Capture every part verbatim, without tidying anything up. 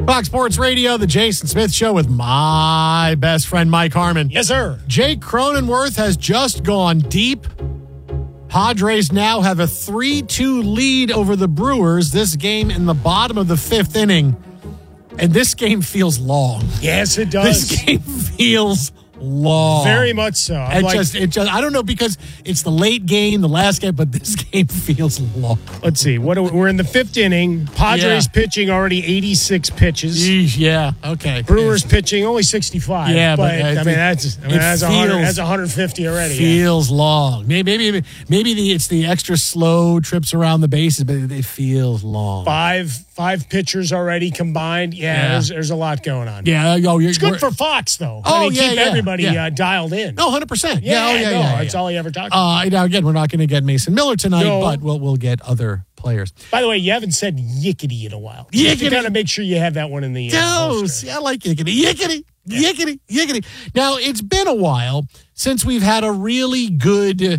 Fox Sports Radio, the Jason Smith Show with my best friend, Mike Harmon. Yes, sir. Jake Cronenworth has just gone deep. Padres now have a three two lead over the Brewers. This game in the bottom of the fifth inning. And this game feels long. Yes, it does. This game feels long. Very much so. It like, just, it just, I don't know, because it's the late game, the last game, but this game feels long. Let's see. What are we, we're in the fifth inning. Padres Yeah. pitching already eighty-six pitches. Yeesh, yeah, okay. Brewers pitching only sixty-five. Yeah, but, but uh, I mean that's I mean it that's one hundred, feels- that's one hundred fifty already. Feels long. Maybe, maybe, maybe the, it's the extra slow trips around the bases, but it feels long. Five five pitchers already combined. Yeah, Yeah. There's, there's a lot going on. Yeah, oh, you're, It's good for Fox though. Oh, I mean, yeah, keep yeah, everybody yeah. Uh, dialed in. No, one hundred percent. Yeah, Yeah, oh, yeah, no, yeah. that's yeah. all he ever talked about. Uh, now, again, we're not going to get Mason Miller tonight, No. but we'll we'll get other players. By the way, you haven't said yickety in a while. You have to Yickety. kind of make sure you have that one in the uh, No, holster. see, I like yickety, yickety, yickety, yickety. Now, it's been a while since we've had a really good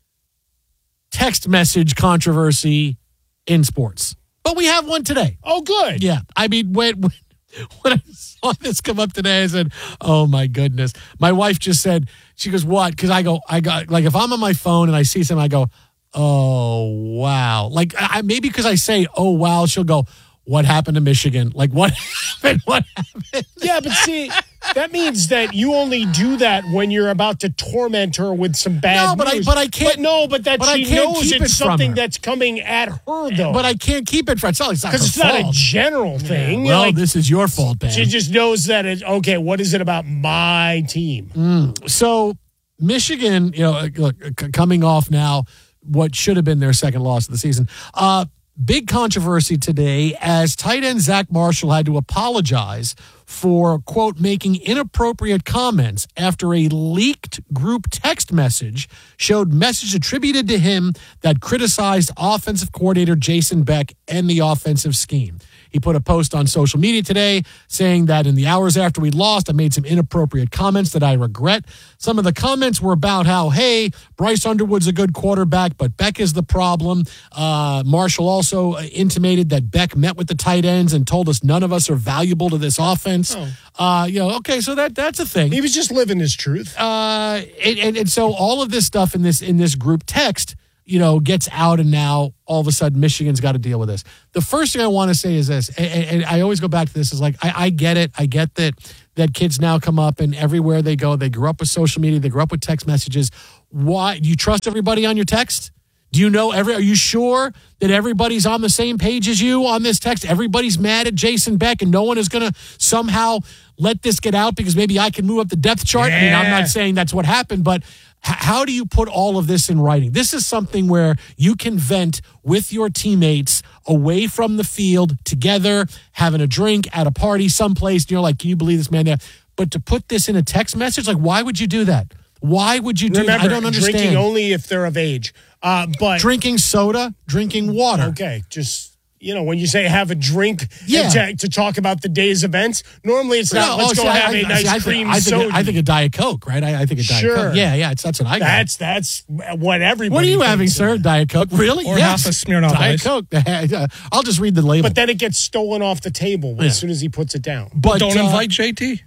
text message controversy in sports, but we have one today. Oh, good. Yeah, I mean, when, when when I saw this come up today, I said, "Oh my goodness!" My wife just said, "She goes, what?" Because I go, I got like if I'm on my phone and I see something, I go, "Oh wow!" Like I maybe because I say, "Oh wow," she'll go, "What happened to Michigan?" Like what happened? What happened? Yeah, but see, that means that you only do that when you're about to torment her with some bad No, but I- news. but I can't- But no, but that but I she can't knows keep it it's from something her. that's coming at her, though. But I can't keep it for it's not, it's not because her it's not a fault. general thing. Well, Like, this is your fault, Ben. she just knows that it's okay. What is it about my team? So Michigan, you know, look, c- coming off now what should have been their second loss of the season. Uh, big controversy today as tight end Zach Marshall had to apologize for, quote, making inappropriate comments after a leaked group text message showed message attributed to him that criticized offensive coordinator Jason Beck and the offensive scheme. He put a post on social media today saying that in the hours after we lost, I made some inappropriate comments that I regret. Some of the comments were about how, hey, Bryce Underwood's a good quarterback, but Beck is the problem. Uh, Marshall also intimated that Beck met with the tight ends and told us none of us are valuable to this offense. Oh. Uh, you know, okay, so that that's a thing. He was just living his truth. Uh, and, and, and so all of this stuff in this in this group text, you know, gets out, and now all of a sudden Michigan's got to deal with this. The first thing I want to say is this, and, and I always go back to this, is like, I, I get it. I get that that kids now come up and everywhere they go, they grew up with social media, they grew up with text messages. Why? Do you trust everybody on your text? Do you know every, are you sure that everybody's on the same page as you on this text? Everybody's mad at Jason Beck and no one is going to somehow let this get out because maybe I can move up the depth chart. I mean, I'm Yeah. not saying that's what happened, but h- how do you put all of this in writing? This is something where you can vent with your teammates away from the field together, having a drink at a party someplace. And you're like, can you believe this man there? But to put this in a text message, like, why would you do that? Why would you do Remember, that? I don't understand. drinking only if they're of age. Uh, but Drinking soda, drinking water. okay, just you know, when you say have a drink Yeah. to, to talk about the day's events, normally it's not. No, let's oh, go see, I- have I- a nice see, I think- cream I think, soda. I think a Diet Coke, right? I, I think a Diet Sure. Coke. Yeah, yeah, it's, that's what I got. that's that's what everybody. What are you thinks having, it sir? is. Diet Coke? Really? Or Yes. half a Smirnoff Diet Ice. Coke. I'll just read the label. But then it gets stolen off the table Yeah. as soon as he puts it down. But, Don't uh, invite J T.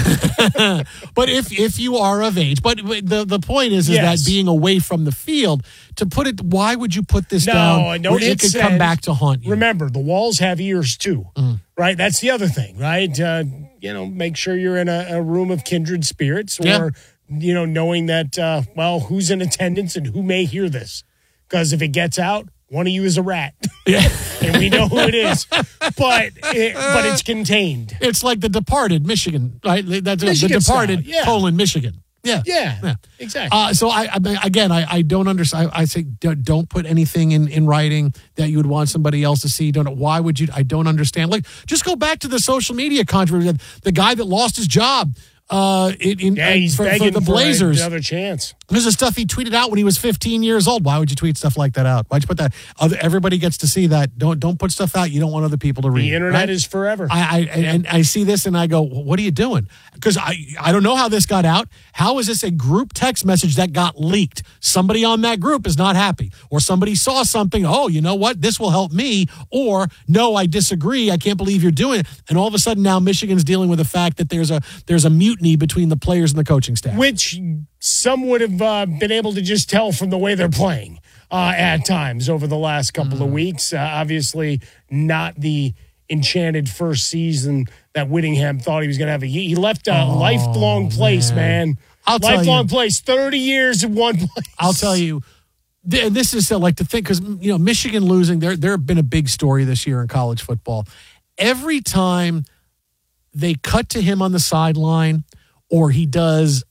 but if if you are of age, but the the point is is Yes. that being away from the field, to put it, why would you put this No, down? I know where it it could says- come back to haunt you. Remember, the walls have ears too, right? That's the other thing, right? Uh, you know, make sure you're in a, a room of kindred spirits, or Yeah. you know, knowing that uh, well, who's in attendance and who may hear this, because if it gets out, one of you is a rat, Yeah. and we know who it is. But it, but it's contained. It's like The Departed, Michigan, right? That's Michigan The Departed, style, yeah. colon, Michigan. Yeah. Yeah, Yeah. exactly. Uh, so I, I again, I, I don't understand. I, I say don't don't put anything in, in writing that you would want somebody else to see. Don't. Why would you? I don't understand. Like, just go back to the social media controversy. The guy that lost his job uh, in, in, Yeah, he's for, begging for the for Blazers. another chance. There's the stuff he tweeted out when he was fifteen years old. Why would you tweet stuff like that out? Why'd you put that? Other, everybody gets to see that. Don't don't put stuff out you don't want other people to read. The internet right? is forever. I, I and I see this and I go, what are you doing? Because I I don't know how this got out. How is this a group text message that got leaked? Somebody on that group is not happy, or somebody saw something. Oh, you know what? This will help me. Or no, I disagree. I can't believe you're doing it. And all of a sudden now Michigan's dealing with the fact that there's a there's a mutiny between the players and the coaching staff, which some would have uh, been able to just tell from the way they're playing uh, at times over the last couple mm. of weeks. Uh, obviously, not the enchanted first season that Whittingham thought he was going to have. A, he left a oh, lifelong place, man. man. I'll lifelong tell you, place, thirty years in one place. I'll tell you, th- this is uh, like to think, because, you know, Michigan losing, there, there have been a big story this year in college football. Every time they cut to him on the sideline, or he does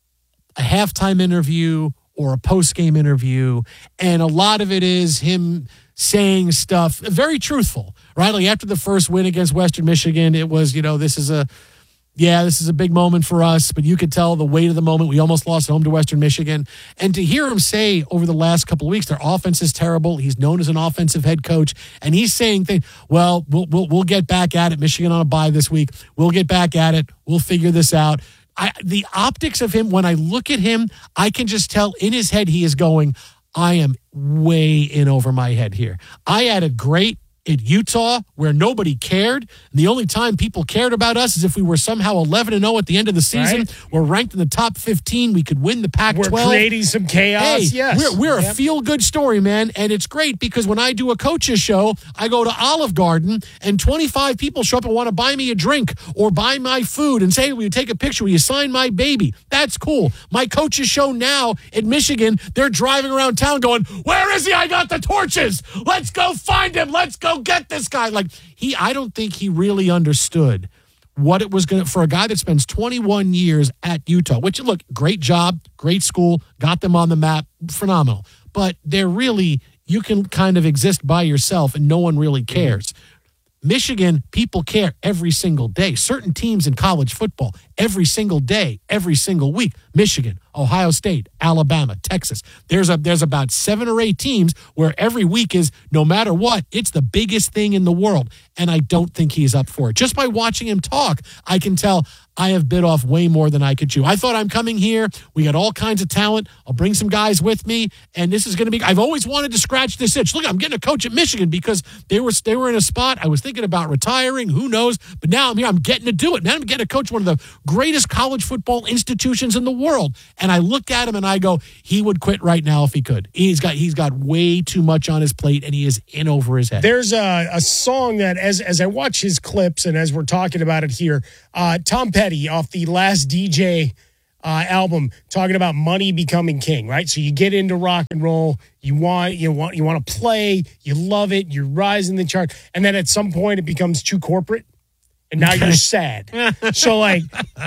a halftime interview or a post-game interview, and a lot of it is him saying stuff very truthful, right? Like after the first win against Western Michigan, it was, you know, this is a, yeah, this is a big moment for us, but you could tell the weight of the moment. We almost lost at home to Western Michigan. And to hear him say over the last couple of weeks, their offense is terrible. He's known as an offensive head coach, and he's saying things, well, we'll, we'll, we'll get back at it. Michigan on a bye this week. We'll get back at it. We'll figure this out. I, the optics of him, when I look at him, I can just tell in his head he is going, I am way in over my head here. I had a great at Utah where nobody cared. And the only time people cared about us is if we were somehow eleven and oh at the end of the season. Right. We're ranked in the top fifteen. We could win the Pac twelve. We're creating some chaos. Hey, yes. We're, we're yep. a feel-good story, man. And it's great because when I do a coach's show, I go to Olive Garden and twenty-five people show up and want to buy me a drink or buy my food and say, will you take a picture? Will you sign my baby? That's cool. My coach's show now at Michigan, they're driving around town going, where is he? I got the torches. Let's go find him. Let's go get this guy. Like he, I don't think he really understood what it was going to, for a guy that spends twenty-one years at Utah, which look, great job, great school, got them on the map, phenomenal. But they're really, you can kind of exist by yourself and no one really cares. Mm-hmm. Michigan, people care every single day. Certain teams in college football, every single day, every single week. Michigan, Ohio State, Alabama, Texas. There's a there's about seven or eight teams where every week is, no matter what, it's the biggest thing in the world. And I don't think he's up for it. Just by watching him talk, I can tell I have bit off way more than I could chew. I thought I'm coming here. We got all kinds of talent. I'll bring some guys with me. And this is going to be, I've always wanted to scratch this itch. Look, I'm getting a coach at Michigan because they were, they were in a spot. I was thinking about retiring. Who knows? But now I'm here. I'm getting to do it. Now I'm getting to coach one of the greatest college football institutions in the world. And I look at him and I go, he would quit right now if he could. He's got, he's got way too much on his plate and he is in over his head. There's a, a song that as, as I watch his clips and as we're talking about it here, uh, Tom Petty off the last D J uh, album talking about money becoming king, right? So you get into rock and roll, you want, you want, you want to play, you love it, you're rising the chart. And then at some point it becomes too corporate. And now you're sad. So, like,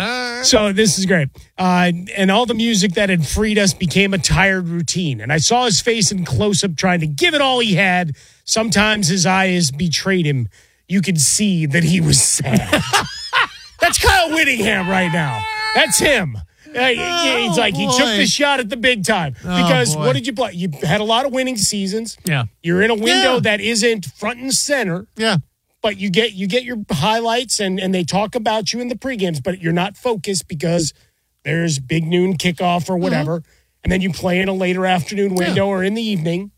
so this is great. Uh, and all the music that had freed us became a tired routine. And I saw his face in close-up trying to give it all he had. Sometimes his eyes betrayed him. You could see that he was sad. That's Kyle Whittingham right now. That's him. Uh, oh, he's like, he boy. took the shot at the big time. Because oh, what did you play? You had a lot of winning seasons. Yeah. You're in a window yeah. that isn't front and center. Yeah. But you get you get your highlights and, and they talk about you in the pregames, but you're not focused because there's big noon kickoff or whatever. Mm-hmm. And then you play in a later afternoon window yeah. or in the evening.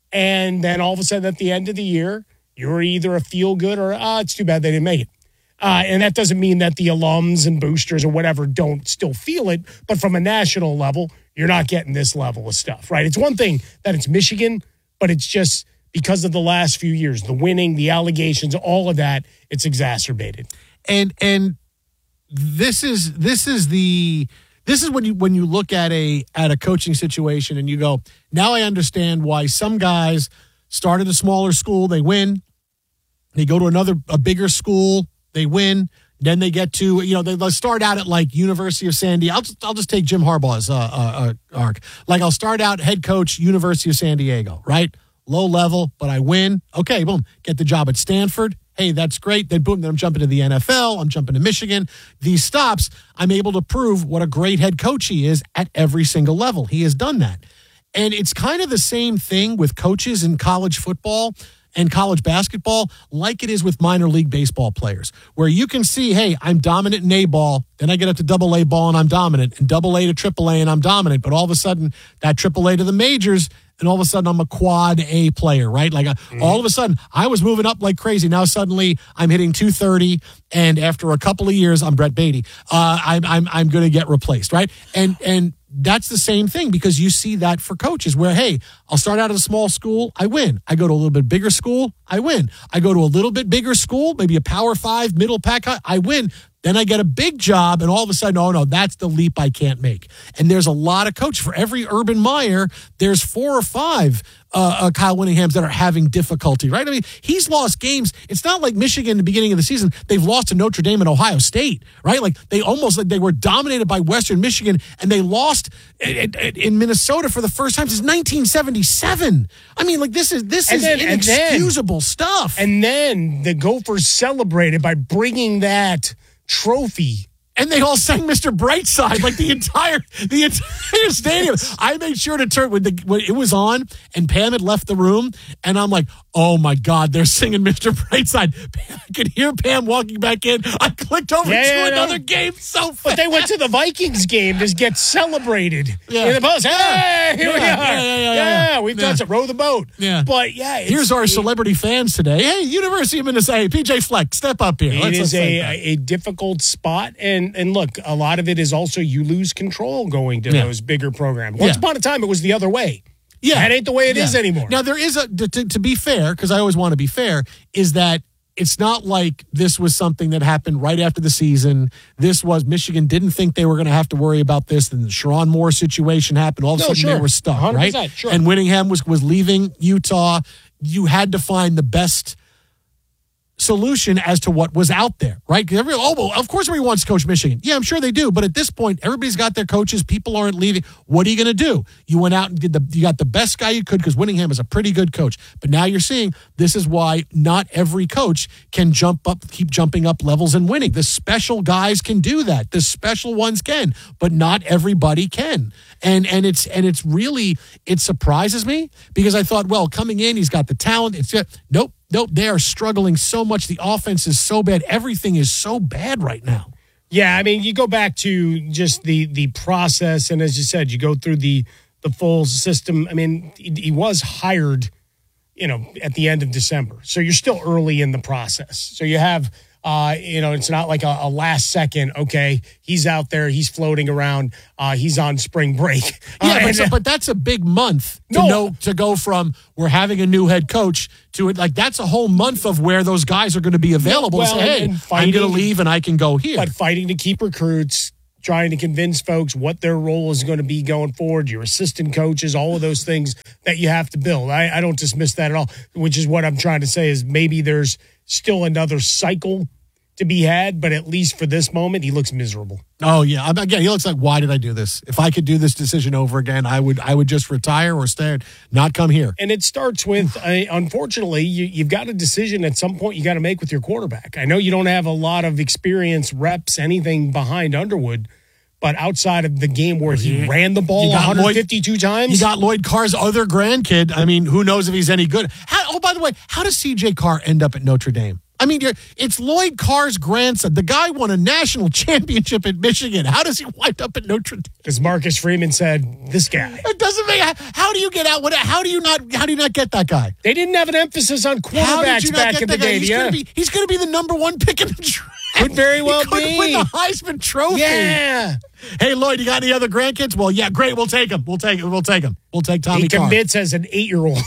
And then all of a sudden at the end of the year, you're either a feel good or, ah, oh, it's too bad they didn't make it. Uh, and that doesn't mean that the alums and boosters or whatever don't still feel it. But from a national level, you're not getting this level of stuff, right? It's one thing that it's Michigan, but it's just because of the last few years, the winning, the allegations, all of that, it's exacerbated. And and this is this is the this is when you when you look at a at a coaching situation and you go, now I understand why some guys start at a smaller school, they win, they go to another a bigger school, they win. Then they get to, you know, they, they'll start out at like University of San Diego. I'll just, I'll just take Jim Harbaugh's uh, uh, uh, arc. Like I'll start out head coach, University of San Diego, right? Low level, but I win. Okay, boom. Get the job at Stanford, hey, that's great. Then boom, then I'm jumping to the N F L. I'm jumping to Michigan. These stops, I'm able to prove what a great head coach he is at every single level. He has done that. And it's kind of the same thing with coaches in college football and college basketball, like it is with minor league baseball players, where you can see, hey, I'm dominant in A ball, then I get up to double A ball and I'm dominant, and double A to triple A and I'm dominant. But all of a sudden, that triple A to the majors, and all of a sudden I'm a quad A player, right? Like a, mm-hmm. all of a sudden I was moving up like crazy. Now suddenly I'm hitting two thirty, and after a couple of years, I'm Brett Beatty. Uh, I'm I'm I'm going to get replaced, right? And and that's the same thing, because you see that for coaches where, hey, I'll start out at a small school, I win. I go to a little bit bigger school, I win. I go to a little bit bigger school, maybe a Power Five, middle pack, I win. Then I get a big job, and all of a sudden, oh, no, that's the leap I can't make. And there's a lot of coaches. For every Urban Meyer, there's four or five uh, uh, Kyle Winninghams that are having difficulty, right? I mean, he's lost games. It's not like Michigan in the beginning of the season. They've lost to Notre Dame and Ohio State, right? Like, they almost like they were dominated by Western Michigan, and they lost in, in Minnesota for the first time since nineteen seventy-seven. I mean, like, this is this is then, inexcusable and then, stuff. And then the Gophers celebrated by bringing that trophy, and they all sang Mister Brightside, like the entire the entire stadium. I made sure to turn when, the, when it was on, and Pam had left the room, and I'm like, oh my God, they're singing Mister Brightside. I could hear Pam walking back in. I clicked over yeah, to yeah, another no. game so fast. But they went to the Vikings game to get celebrated. Yeah. In the post. Hey, yeah. here yeah. we are. Yeah, yeah, yeah, yeah, yeah. we've yeah. done some row the boat. Yeah. But yeah. It's, Here's our celebrity fans today. Hey, University of Minnesota, P J Fleck, step up here. It let's, is let's a, a difficult spot. And, and look, a lot of it is also you lose control going to yeah. those bigger programs. Once yeah. upon a time, it was the other way. Yeah. That ain't the way it yeah. is anymore. Now, there is a, to, to be fair, because I always want to be fair, is that it's not like this was something that happened right after the season. This was, Michigan didn't think they were going to have to worry about this. Then the Sharon Moore situation happened. All of a no, sudden sure. they were stuck, one hundred percent, right? Sure. And Winningham was, was leaving Utah. You had to find the best solution as to what was out there, right? Every, oh, well, of course everybody wants to coach Michigan. Yeah, I'm sure they do. But at this point, everybody's got their coaches. People aren't leaving. What are you going to do? You went out and did the, you got the best guy you could, because Winningham is a pretty good coach. But now you're seeing this is why not every coach can jump up, keep jumping up levels and winning. The special guys can do that. The special ones can, but not everybody can. And, and it's, and it's really, it surprises me, because I thought, well, coming in, he's got the talent. It's just, nope. Nope, they are struggling so much. The offense is so bad. Everything is so bad right now. Yeah, I mean, you go back to just the the process, and as you said, you go through the the full system. I mean, he, he was hired, you know, at the end of December, so you're still early in the process. So you have, uh, you know, it's not like a, a last second. Okay, he's out there, he's floating around, uh, he's on spring break. Yeah, uh, but, and, so, but that's a big month to No. know to go from we're having a new head coach to it. Like, that's a whole month of where those guys are going to be available. Well, to say, hey, and I'm fighting- going to leave and I can go here. but fighting to keep recruits, trying to convince folks what their role is going to be going forward, your assistant coaches, all of those things that you have to build. I, I don't dismiss that at all, which is what I'm trying to say is maybe there's still another cycle to be had, but at least for this moment, he looks miserable. Oh yeah, I'm- again, he looks like, why did I do this? If I could do this decision over again, I would. I would just retire or stay, not come here. And it starts with, uh, unfortunately, you, you've got a decision at some point you got to make with your quarterback. I know you don't have a lot of experience, reps, anything behind Underwood, but outside of the game where he You- ran the ball you got one hundred fifty-two Lloyd, times, You got Lloyd Carr's other grandkid. I mean, who knows if he's any good? How, oh, by the way, how does C J Carr end up at Notre Dame? I mean, you're, it's Lloyd Carr's grandson. The guy won a national championship at Michigan. How does he wind up at Notre Dame? because Marcus Freeman said, "This guy." It doesn't make. How do you get out? What? How do you not? How do you not get that guy? They didn't have an emphasis on How did quarterbacks you not back get in the that guy? day. He's Yeah. gonna be. He's going to be the number one pick in the draft. Could very well he could be. win the Heisman Trophy. Yeah. Hey Lloyd, you got any other grandkids? Well, yeah, great. We'll take him. We'll take him. We'll take him. We'll take Tommy He Carr. commits as an eight-year-old.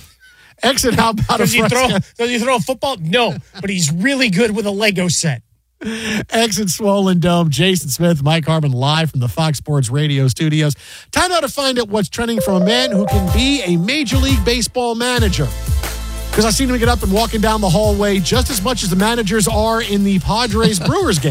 Exit. How about Does a he throw? Fresca? Does he throw a football? No, but he's really good with a Lego set. Exit Swollen Dome. Jason Smith, Mike Harmon, live from the Fox Sports Radio studios. Time now to find out what's trending from a man who can be a Major League Baseball manager. Because I seen him get up and walking down the hallway just as much as the managers are in the Padres-Brewers game.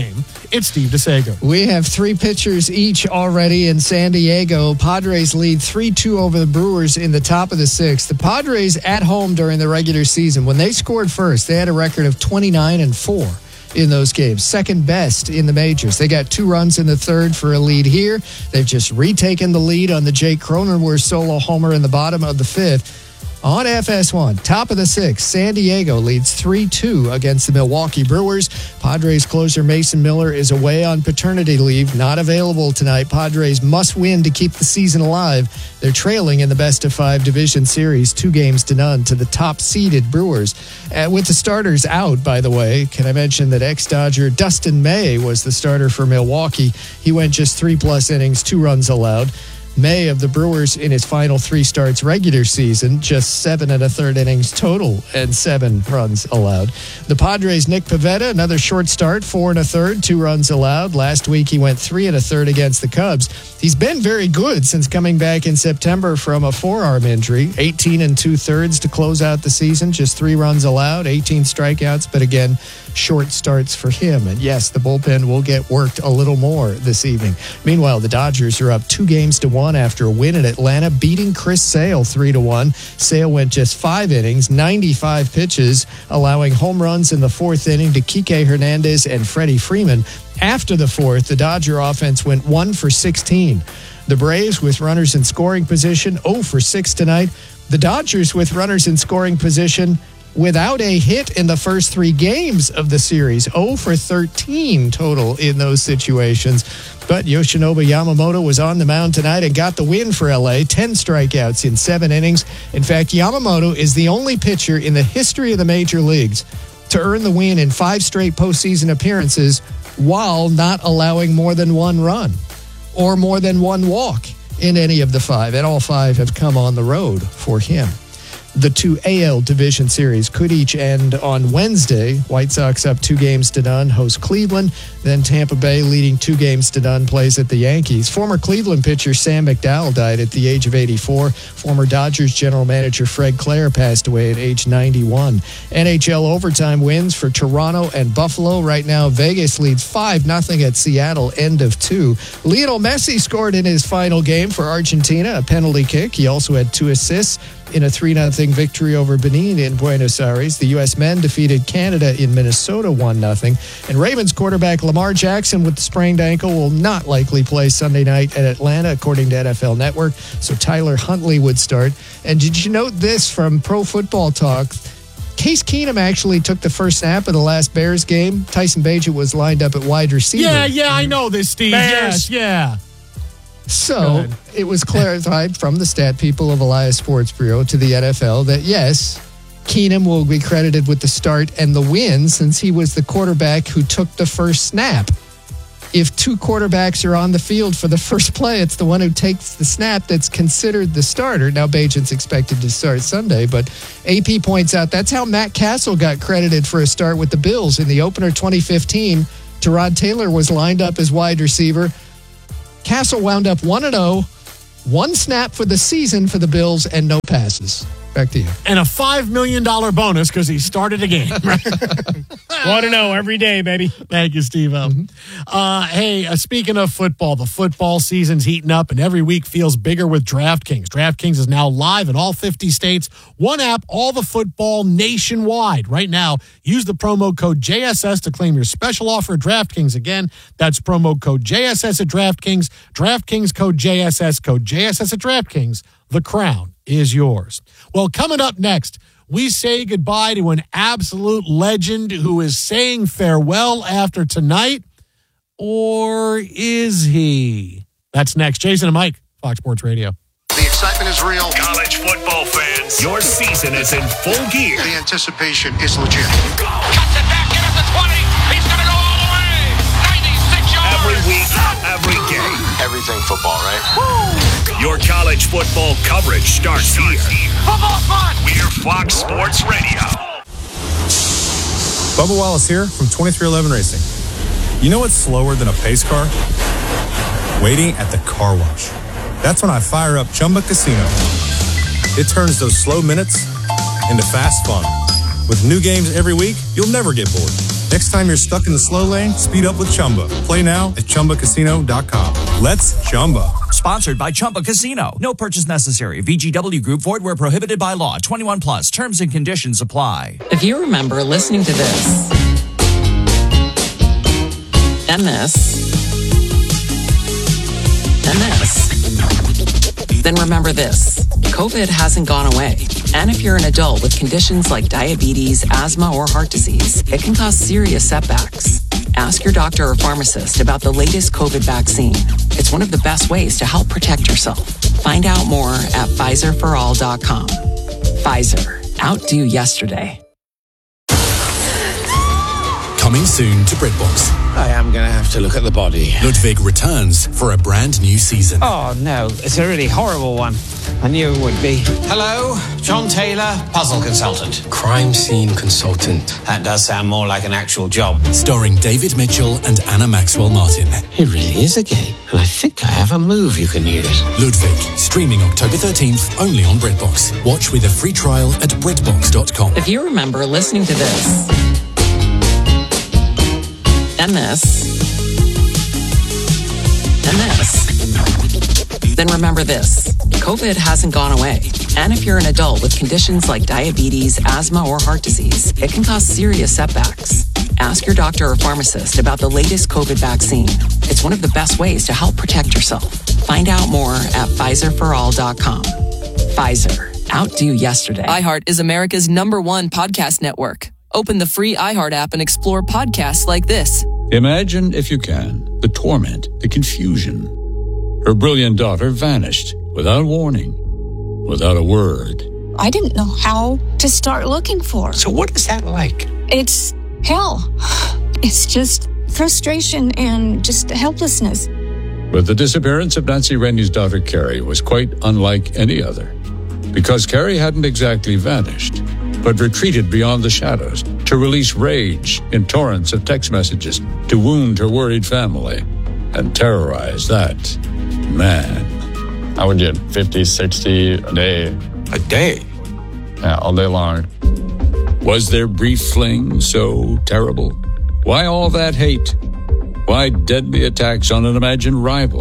It's Steve DeSager. We have three pitchers each already in San Diego. Padres lead three two over the Brewers in the top of the sixth. The Padres at home during the regular season, when they scored first, they had a record of twenty-nine and four in those games, second best in the majors. They got two runs in the third for a lead here. They've just retaken the lead on the Jake Cronenworth solo homer in the bottom of the fifth. On F S one, top of the sixth, San Diego leads three two against the Milwaukee Brewers. Padres closer Mason Miller is away on paternity leave, not available tonight. Padres must win to keep the season alive. They're trailing in the best-of-five division series, two games to none, to the top-seeded Brewers. Uh, with the starters out, by the way, can I mention that ex-Dodger Dustin May was the starter for Milwaukee. He went just three-plus innings, two runs allowed. May of the Brewers in his final three starts regular season, just seven and a third innings total and seven runs allowed. The Padres' Nick Pivetta, another short start, four and a third, two runs allowed. Last week he went three and a third against the Cubs. He's been very good since coming back in September from a forearm injury. eighteen and two thirds to close out the season, just three runs allowed, eighteen strikeouts, but again, short starts for him. And yes, the bullpen will get worked a little more this evening. Meanwhile, the Dodgers are up two games to one after a win in Atlanta, beating Chris Sale three to one. Sale went just five innings, ninety-five pitches, allowing home runs in the fourth inning to Kike Hernandez and Freddie Freeman. After the fourth, the Dodger offense went one for sixteen. The Braves, with runners in scoring position, zero for six tonight. The Dodgers, with runners in scoring position, without a hit in the first three games of the series, zero for thirteen total in those situations. But Yoshinobu Yamamoto was on the mound tonight and got the win for L A, ten strikeouts in seven innings. In fact, Yamamoto is the only pitcher in the history of the major leagues to earn the win in five straight postseason appearances while not allowing more than one run or more than one walk in any of the five. And all five have come on the road for him. The two A L division series could each end on Wednesday. White Sox up two games to none, host Cleveland. Then Tampa Bay, leading two games to none, plays at the Yankees. Former Cleveland pitcher Sam McDowell died at the age of eighty-four. Former Dodgers general manager Fred Clare passed away at age ninety-one. N H L overtime wins for Toronto and Buffalo. Right now, Vegas leads five nothing at Seattle, end of two. Lionel Messi scored in his final game for Argentina, a penalty kick. He also had two assists in a three nothing victory over Benin in Buenos Aires. The U S men defeated Canada in Minnesota one nothing. And Ravens quarterback Lamar Jackson with the sprained ankle will not likely play Sunday night at Atlanta, according to N F L Network. So Tyler Huntley would start. And did you note this from Pro Football Talk? Case Keenum actually took the first snap of the last Bears game. Tyson Bagent was lined up at wide receiver. Yeah, yeah, I know this, Steve. Bears. Yes, yeah. So it was clarified from the stat people of Elias Sports Bureau to the N F L that, yes, Keenum will be credited with the start and the win since he was the quarterback who took the first snap. If two quarterbacks are on the field for the first play, it's the one who takes the snap that's considered the starter. Now, Bagent's expected to start Sunday, but A P points out that's how Matt Castle got credited for a start with the Bills. In the opener twenty fifteen, Tyrod Taylor was lined up as wide receiver. Castle wound up one and oh, one snap for the season for the Bills, and no passes. Back to you. And a five million dollars bonus because he started a game. Want to know every day, baby. Thank you, Steve. Mm-hmm. Uh, hey, uh, speaking of football, the football season's heating up, and every week feels bigger with DraftKings. DraftKings is now live in all fifty states. One app, all the football nationwide. Right now, use the promo code J S S to claim your special offer at DraftKings. Again, that's promo code J S S at DraftKings. DraftKings code J S S, code J S S at DraftKings. The crown is yours. Well, coming up next, we say goodbye to an absolute legend who is saying farewell after tonight. Or is he? That's next. Jason and Mike, Fox Sports Radio. The excitement is real. College football fans, your season is in full gear. The anticipation is legit. Cuts it back, get up to twenty. He's going to go all the way. ninety-six yards. Every week, every game. Everything football, right? Woo! Your college football coverage starts here. Football's fun. We're Fox Sports Radio. Bubba Wallace here from twenty-three eleven Racing. You know what's slower than a pace car? Waiting at the car wash. That's when I fire up Chumba Casino. It turns those slow minutes into fast fun. With new games every week, you'll never get bored. Next time you're stuck in the slow lane, speed up with Chumba. Play now at chumba casino dot com. Let's Chumba. Sponsored by Chumba Casino. No purchase necessary. V G W Group. Void where prohibited by law. twenty-one plus. Terms and conditions apply. If you remember listening to this and this and this, then remember this. COVID hasn't gone away. And if you're an adult with conditions like diabetes, asthma, or heart disease, it can cause serious setbacks. Ask your doctor or pharmacist about the latest COVID vaccine. It's one of the best ways to help protect yourself. Find out more at Pfizer for all dot com. Pfizer. Outdo yesterday. Coming soon to BritBox. I am going to have to look at the body. Ludwig returns for a brand new season. Oh, no. It's a really horrible one. I knew it would be. Hello, John Taylor, puzzle consultant. Crime scene consultant. That does sound more like an actual job. Starring David Mitchell and Anna Maxwell Martin. It really is a game, and I think I have a move you can use. Ludwig, streaming October thirteenth, only on BritBox. Watch with a free trial at britbox dot com. If you remember listening to this and this and this, then remember this. COVID hasn't gone away. And if you're an adult with conditions like diabetes, asthma, or heart disease, it can cause serious setbacks. Ask your doctor or pharmacist about the latest COVID vaccine. It's one of the best ways to help protect yourself. Find out more at Pfizer for all dot com. Pfizer. Outdo yesterday. iHeart is America's number one podcast network. Open the free iHeart app and explore podcasts like this. Imagine, if you can, the torment, the confusion. Her brilliant daughter vanished without warning, without a word. I didn't know how to start looking for her. So what is that like? It's hell. It's just frustration and just helplessness. But the disappearance of Nancy Rennie's daughter, Carrie, was quite unlike any other. Because Carrie hadn't exactly vanished, but retreated beyond the shadows to release rage in torrents of text messages to wound her worried family and terrorize that man. I would get fifty, sixty a day. A day? Yeah, all day long. Was their brief fling so terrible? Why all that hate? Why deadly attacks on an imagined rival?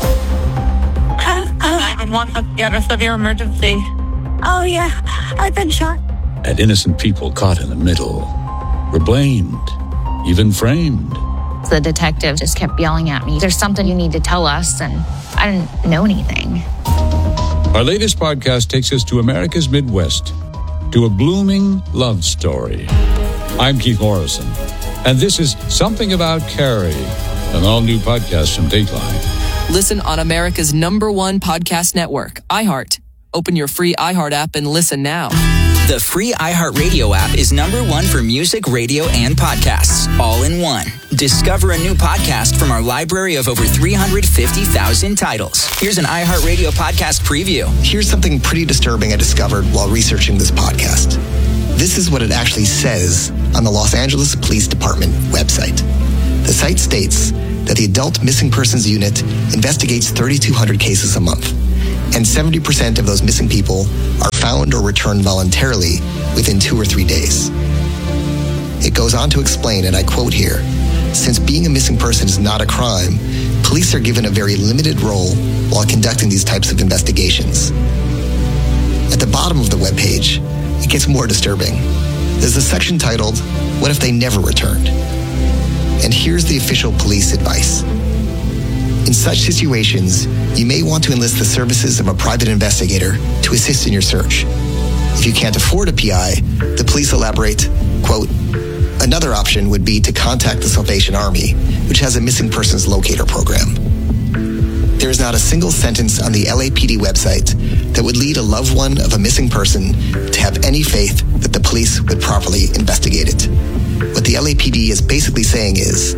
nine one one, what's the address of your emergency? Oh, yeah, I've been shot. And innocent people caught in the middle were blamed, even framed. The detective just kept yelling at me, "There's something you need to tell us," and I didn't know anything. Our latest podcast takes us to America's Midwest, to a blooming love story. I'm Keith Morrison, and this is Something About Carrie, an all-new podcast from Dateline. Listen on America's number one podcast network, iHeart. Open your free iHeart app and listen now. The free iHeartRadio app is number one for music, radio, and podcasts, all in one. Discover a new podcast from our library of over three hundred fifty thousand titles. Here's an iHeartRadio podcast preview. Here's something pretty disturbing I discovered while researching this podcast. This is what it actually says on the Los Angeles Police Department website. The site states that the Adult Missing Persons Unit investigates thirty-two hundred cases a month, and seventy percent of those missing people are found or returned voluntarily within two or three days. It goes on to explain, and I quote here, "Since being a missing person is not a crime, police are given a very limited role while conducting these types of investigations." At the bottom of the webpage, it gets more disturbing. There's a section titled, "What if they never returned?" And here's the official police advice. In such situations, you may want to enlist the services of a private investigator to assist in your search. If you can't afford a P I, the police elaborate, quote, "Another option would be to contact the Salvation Army, which has a missing persons locator program." There is not a single sentence on the L A P D website that would lead a loved one of a missing person to have any faith that the police would properly investigate it. What the L A P D is basically saying is,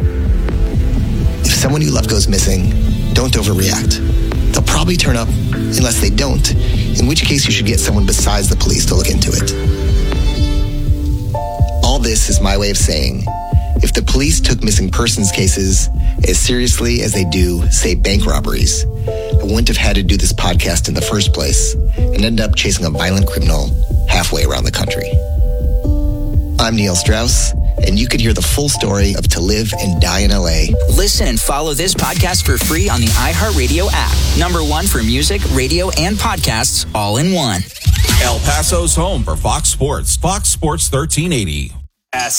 if someone you love goes missing, don't overreact. They'll probably turn up unless they don't, in which case you should get someone besides the police to look into it. All this is my way of saying, if the police took missing persons cases as seriously as they do, say, bank robberies, I wouldn't have had to do this podcast in the first place and end up chasing a violent criminal halfway around the country. I'm Neil Strauss, and you could hear the full story of To Live and Die in L A. Listen and follow this podcast for free on the iHeartRadio app. Number one for music, radio, and podcasts all in one. El Paso's home for Fox Sports. Fox Sports thirteen eighty. S